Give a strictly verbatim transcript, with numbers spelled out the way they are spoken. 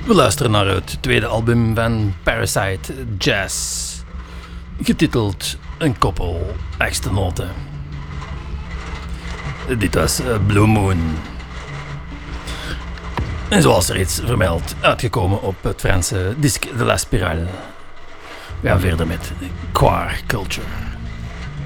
We luisteren naar het tweede album van Parasite Jazz, getiteld Een koppel echte noten. Dit was Blue Moon. En zoals er iets vermeld, uitgekomen op het Franse Disque de la Spirale. We gaan verder met Choir Culture.